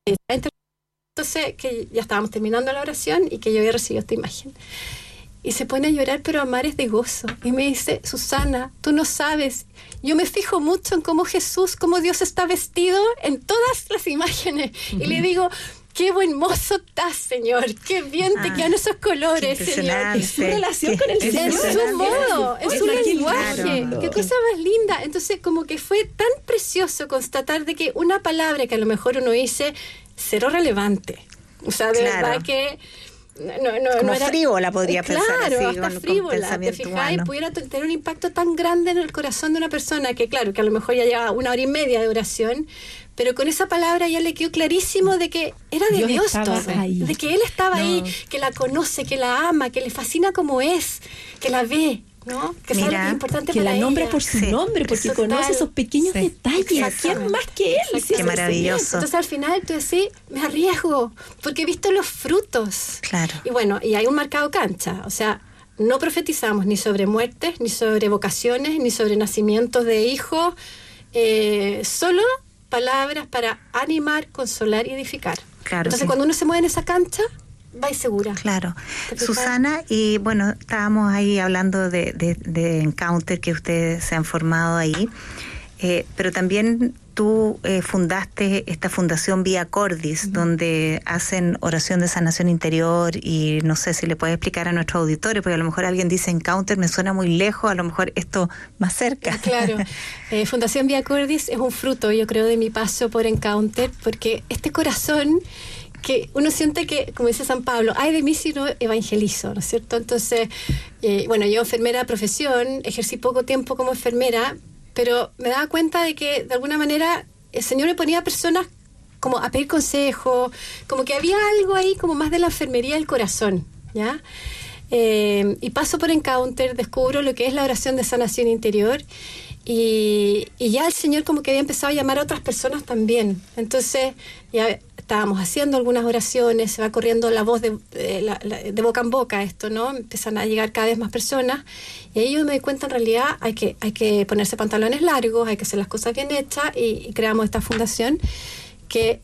Entonces, que ya estábamos terminando la oración y que yo había recibido esta imagen. Y se pone a llorar, pero a mares de gozo. Y me dice, Susana, tú no sabes, yo me fijo mucho en cómo Jesús, cómo Dios está vestido en todas las imágenes. Y le digo, qué buen mozo estás, Señor, qué bien te quedan esos colores, Señor. Es su relación con el Señor. Es su modo, es su lenguaje. Claro. Qué cosa más linda. Entonces, como que fue tan precioso constatar de que una palabra que a lo mejor uno dice, cero relevante. O sea, de verdad que... como era, frívola podría pensar así, hasta frívola, te fijáis, pudiera tener un impacto tan grande en el corazón de una persona que claro, que a lo mejor ya lleva 1 hora y media de oración, pero con esa palabra ya le quedó clarísimo de que era de Dios todo, de que Él estaba ahí, que la conoce, que la ama, que le fascina como es, que la ve, ¿no? Que mira, sabe que es importante que para la nombra ella. por su nombre, porque conoce esos pequeños detalles. ¿Quién más que Él? Qué maravilloso. Entonces al final tú decís, me arriesgo, porque he visto los frutos. Claro. Y bueno, y hay un marcado cancha, o sea, no profetizamos ni sobre muertes, ni sobre vocaciones, ni sobre nacimientos de hijos, solo palabras para animar, consolar y edificar. Claro. Entonces cuando uno se mueve en esa cancha, va y segura. Claro. Susana, y bueno, estábamos ahí hablando de Encounter, que ustedes se han formado ahí, pero también tú fundaste esta fundación Vía Cordis, donde hacen oración de sanación interior, y no sé si le puedes explicar a nuestros auditores, porque a lo mejor alguien dice Encounter, me suena muy lejos, a lo mejor esto más cerca. Claro. Fundación Vía Cordis es un fruto, yo creo, de mi paso por Encounter, porque este corazón que uno siente que, como dice San Pablo, ay de mí si no evangelizo, ¿no es cierto? Entonces, bueno, yo enfermera de profesión, ejercí poco tiempo como enfermera, pero me daba cuenta de que de alguna manera el Señor me ponía a personas como a pedir consejo, como que había algo ahí como más de la enfermería del corazón, ¿ya? Y paso por Encounter, descubro lo que es la oración de sanación interior, y ya el Señor como que había empezado a llamar a otras personas también. Entonces ya estábamos haciendo algunas oraciones, se va corriendo la voz de boca en boca esto, ¿no? Empiezan a llegar cada vez más personas, y ahí yo me doy cuenta, en realidad hay que ponerse pantalones largos, hay que hacer las cosas bien hechas, y creamos esta fundación que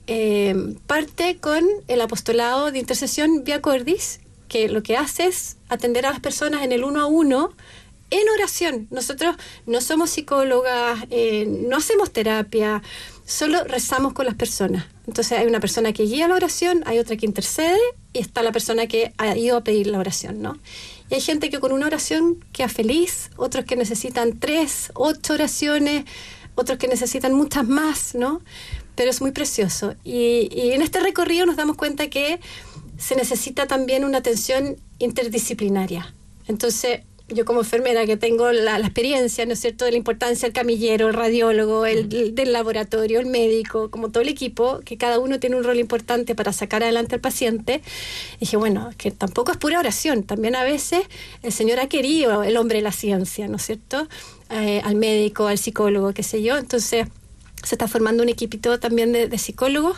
parte con el apostolado de intercesión Vía Cordis, que lo que hace es atender a las personas en el 1 a 1 en oración. Nosotros no somos psicólogas, no hacemos terapia, solo rezamos con las personas. Entonces hay una persona que guía la oración, hay otra que intercede, y está la persona que ha ido a pedir la oración, ¿no? Y hay gente que con una oración queda feliz, otros que necesitan 3, 8 oraciones, otros que necesitan muchas más, ¿no? Pero es muy precioso. Y en este recorrido nos damos cuenta que se necesita también una atención interdisciplinaria. Entonces, yo como enfermera que tengo la experiencia, ¿no es cierto?, de la importancia del camillero, el radiólogo, del laboratorio, el médico, como todo el equipo, que cada uno tiene un rol importante para sacar adelante al paciente. Y dije, bueno, que tampoco es pura oración, también a veces el Señor ha querido el hombre de la ciencia, ¿no es cierto?, al médico, al psicólogo, qué sé yo. Entonces se está formando un equipito también de psicólogos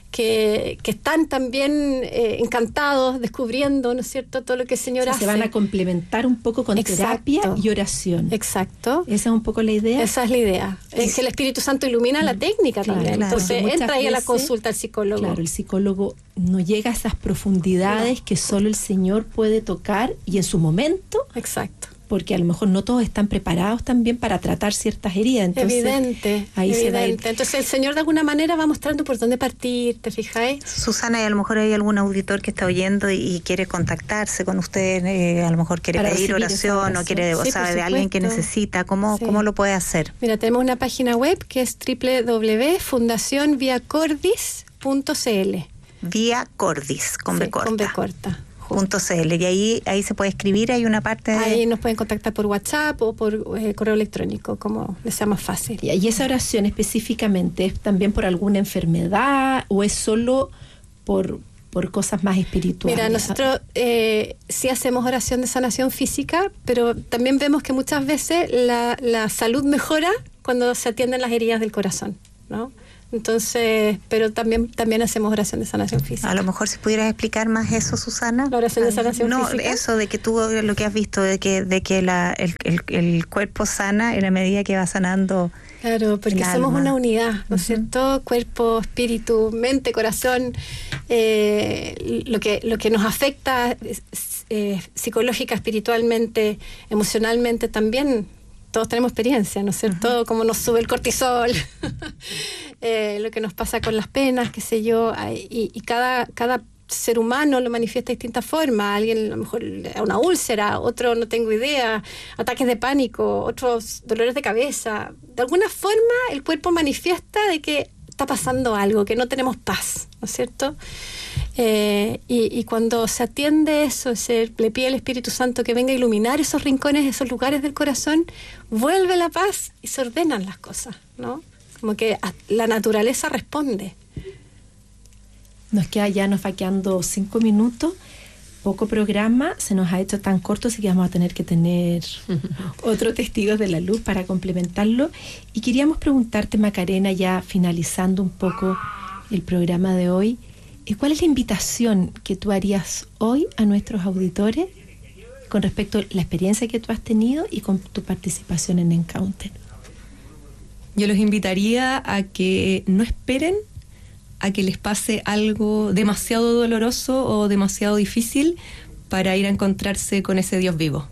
que están también encantados, descubriendo, ¿no es cierto?, todo lo que el Señor hace. Se van a complementar un poco con terapia y oración. Exacto. ¿Esa es un poco la idea? Esa es la idea. Es que el Espíritu Santo ilumina la técnica también. Claro. Entonces entra ahí a la consulta al psicólogo. Claro, el psicólogo no llega a esas profundidades que solo el Señor puede tocar, y en su momento. Exacto. Porque a lo mejor no todos están preparados también para tratar ciertas heridas. Entonces, evidente. Entonces el Señor de alguna manera va mostrando por dónde partir, ¿te fijáis? Susana, y a lo mejor hay algún auditor que está oyendo y quiere contactarse con usted, a lo mejor quiere para pedir oración o quiere, sí, sabe de alguien que necesita, ¿cómo lo puede hacer? Mira, tenemos una página web que es www.fundacionviacordis.cl. Vía Cordis, con B corta. Con B corta. .cl, y ahí se puede escribir, hay una parte de... Ahí nos pueden contactar por WhatsApp o por correo electrónico, como les sea más fácil. ¿Y esa oración específicamente es también por alguna enfermedad o es solo por cosas más espirituales? Mira, nosotros sí hacemos oración de sanación física, pero también vemos que muchas veces la salud mejora cuando se atienden las heridas del corazón, ¿no? Entonces, pero también hacemos oración de sanación física. A lo mejor si pudieras explicar más eso, Susana. La oración de sanación física. No, eso de que tú lo que has visto, de que el cuerpo sana en la medida que va sanando Claro, porque somos una unidad, ¿no es cierto? Cuerpo, espíritu, mente, corazón. Lo que nos afecta psicológica, espiritualmente, emocionalmente también. Todos tenemos experiencia, ¿no es cierto? Cómo nos sube el cortisol, lo que nos pasa con las penas, qué sé yo, y cada ser humano lo manifiesta de distintas formas. Alguien a lo mejor una úlcera, otro no tengo idea, ataques de pánico, otros dolores de cabeza. De alguna forma el cuerpo manifiesta de que está pasando algo, que no tenemos paz, ¿no es cierto? Y cuando se atiende eso, le pide al Espíritu Santo que venga a iluminar esos rincones, esos lugares del corazón, vuelve la paz y se ordenan las cosas, ¿no? Como que la naturaleza responde. Nos va quedando 5 minutos, poco programa, se nos ha hecho tan corto, así que vamos a tener que tener otro Testigos de la Luz para complementarlo. Y queríamos preguntarte, Macarena, ya finalizando un poco el programa de hoy, ¿cuál es la invitación que tú harías hoy a nuestros auditores con respecto a la experiencia que tú has tenido y con tu participación en Encounter? Yo los invitaría a que no esperen a que les pase algo demasiado doloroso o demasiado difícil para ir a encontrarse con ese Dios vivo.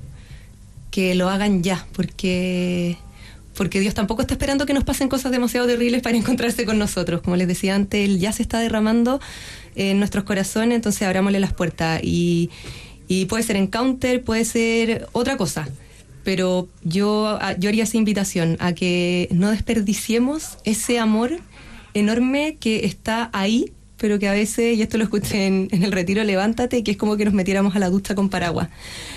Que lo hagan ya, porque Dios tampoco está esperando que nos pasen cosas demasiado terribles para encontrarse con nosotros. Como les decía antes, Él ya se está derramando en nuestros corazones, entonces abrámosle las puertas. Y puede ser Encounter, puede ser otra cosa. Pero yo haría esa invitación a que no desperdiciemos ese amor enorme que está ahí, pero que a veces, y esto lo escuché en el retiro Levántate, que es como que nos metiéramos a la ducha con paraguas.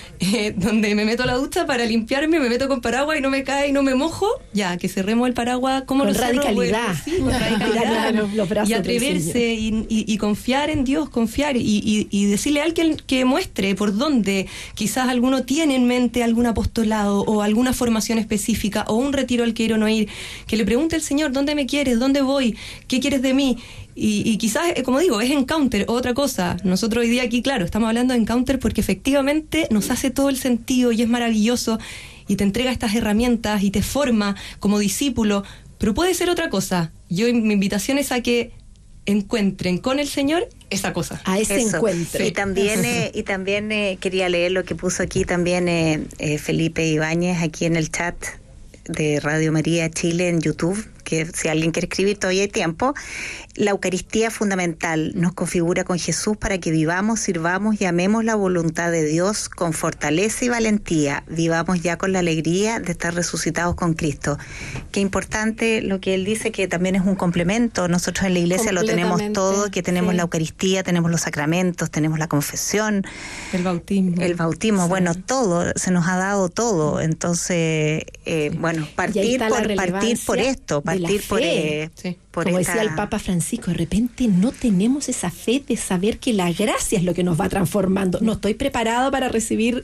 Donde me meto a la ducha para limpiarme, me meto con paraguas y no me cae y no me mojo, ya, que cerremos el paraguas como con lo radicalidad. Sí, con radicalidad. Y atreverse y confiar en Dios, confiar y decirle a alguien que muestre por dónde quizás alguno tiene en mente algún apostolado o alguna formación específica o un retiro al que ir o no ir, que le pregunte al Señor, ¿dónde me quieres? ¿Dónde voy? ¿Qué quieres de mí? Y quizás, como digo, es Encounter, otra cosa. Nosotros hoy día aquí, claro, estamos hablando de Encounter porque efectivamente nos hace todo el sentido y es maravilloso y te entrega estas herramientas y te forma como discípulo, pero puede ser otra cosa. Mi invitación es a que encuentren con el Señor esa cosa. A ese encuentro. Y también quería leer lo que puso aquí también Felipe Ibáñez aquí en el chat de Radio María Chile en YouTube, que si alguien quiere escribir todavía hay tiempo. La Eucaristía fundamental nos configura con Jesús para que vivamos, sirvamos y amemos la voluntad de Dios con fortaleza y valentía. Vivamos ya con la alegría de estar resucitados con Cristo. Qué importante lo que él dice, que también es un complemento. Nosotros en la iglesia lo tenemos todo, que tenemos la Eucaristía, tenemos los sacramentos, tenemos la confesión, el bautismo, sí. Bueno, todo, se nos ha dado todo. Entonces, partir por esto, partir por como decía el Papa Francisco, de repente no tenemos esa fe de saber que la gracia es lo que nos va transformando. No estoy preparado para recibir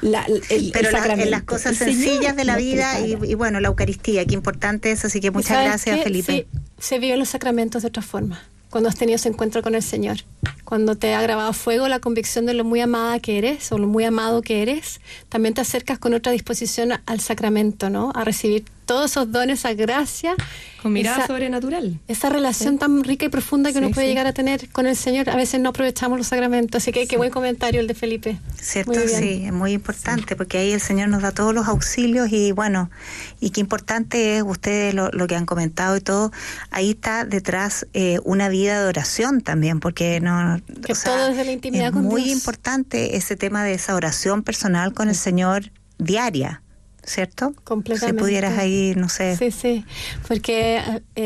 el sacramento. En las cosas sencillas de la vida y bueno, la Eucaristía, qué importante es, así que muchas gracias, Felipe. Sí, se viven los sacramentos de otra forma. Cuando has tenido ese encuentro con el Señor, cuando te ha grabado a fuego la convicción de lo muy amada que eres o lo muy amado que eres, también te acercas con otra disposición al sacramento, ¿no? A recibir todos esos dones, esa gracia. Con mirada sobrenatural. Esa relación tan rica y profunda que uno puede llegar a tener con el Señor. A veces no aprovechamos los sacramentos, así que qué buen comentario el de Felipe. Cierto, sí, es muy importante porque ahí el Señor nos da todos los auxilios y bueno, y qué importante es ustedes lo que han comentado y todo. Ahí está detrás una vida de oración también, porque todo desde la intimidad con Dios. Es muy importante ese tema de esa oración personal con el Señor diaria. ¿Cierto? Completamente. Si pudieras ahí, no sé. Sí, porque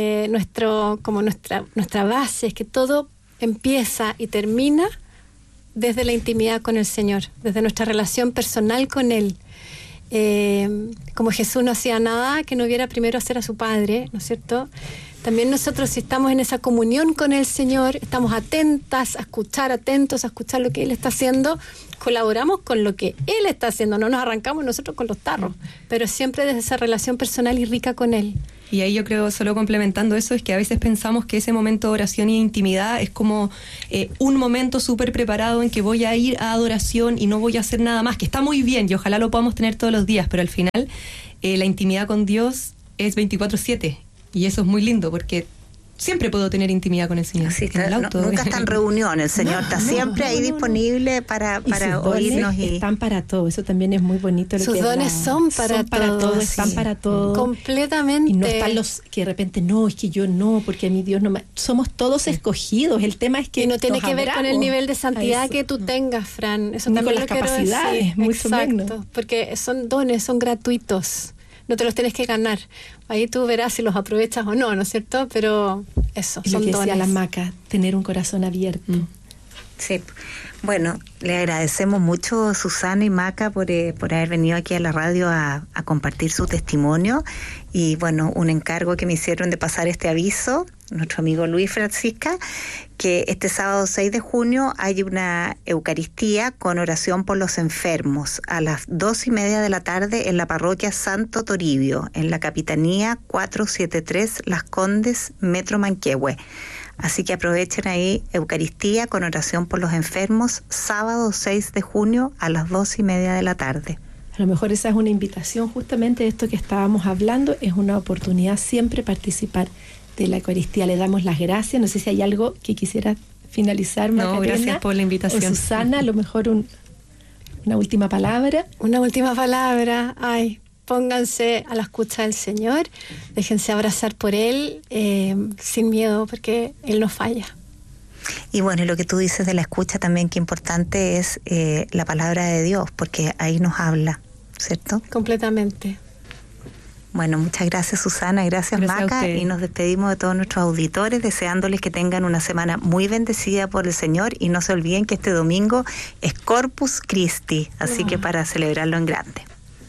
nuestra base es que todo empieza y termina desde la intimidad con el Señor, desde nuestra relación personal con Él. Como Jesús no hacía nada que no hubiera primero hacer a su Padre, ¿no es cierto? También nosotros, si estamos en esa comunión con el Señor, estamos atentos a escuchar lo que Él está haciendo, colaboramos con lo que Él está haciendo, no nos arrancamos nosotros con los tarros, pero siempre desde esa relación personal y rica con Él. Y ahí yo creo, solo complementando eso, es que a veces pensamos que ese momento de oración y intimidad es como un momento súper preparado en que voy a ir a adoración y no voy a hacer nada más, que está muy bien y ojalá lo podamos tener todos los días, pero al final la intimidad con Dios es 24/7 y eso es muy lindo porque siempre puedo tener intimidad con el Señor. Sí, en el auto. Nunca está en reunión, el Señor está siempre ahí disponible para oírnos. Y están para todo, eso también es muy bonito. Sus dones son para todo, están para todo. Completamente. Y no están los que de repente, no, es que yo no, porque a mi Dios no me... Somos todos escogidos, el tema es que y no tiene que ver con el nivel de santidad que tú tengas, Fran. Eso ni también con las capacidades, mucho menos. Porque son dones, son gratuitos. No te los tienes que ganar. Ahí tú verás si los aprovechas o no, ¿no es cierto? Pero eso, son dones. Lo que decía la Maca, tener un corazón abierto. Sí. Bueno, le agradecemos mucho Susana y Maca por haber venido aquí a la radio a compartir su testimonio. Y bueno, un encargo que me hicieron de pasar este aviso, nuestro amigo Luis Francisca, que este sábado 6 de junio hay una Eucaristía con oración por los enfermos a las 2:30 de la tarde en la parroquia Santo Toribio, en la Capitanía 473 Las Condes, Metro Manquehue. Así que aprovechen ahí Eucaristía con oración por los enfermos, sábado 6 de junio a las 2:30 de la tarde. A lo mejor esa es una invitación, justamente de esto que estábamos hablando, es una oportunidad siempre participar de la Eucaristía. Le damos las gracias. No sé si hay algo que quisiera finalizar, Macarena. No, gracias por la invitación. O Susana, a lo mejor una última palabra. Una última palabra. Ay, pónganse a la escucha del Señor, déjense abrazar por Él sin miedo, porque Él no falla. Y bueno, y lo que tú dices de la escucha también, que importante es la palabra de Dios, porque ahí nos habla, ¿cierto? Completamente. Bueno, muchas gracias Susana, gracias Maca, y nos despedimos de todos nuestros auditores, deseándoles que tengan una semana muy bendecida por el Señor, y no se olviden que este domingo es Corpus Christi, así que para celebrarlo en grande.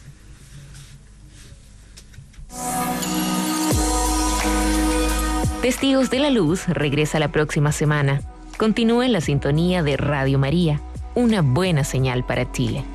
Testigos de la Luz regresa la próxima semana. Continúe en la sintonía de Radio María, una buena señal para Chile.